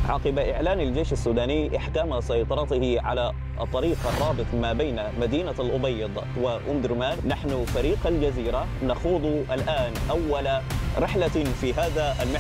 عقب إعلان الجيش السوداني إحكام سيطرته على الطريق الرابط ما بين مدينة الأبيض وأم درمان، نحن فريق الجزيرة نخوض الآن أول رحلة في هذا المحور.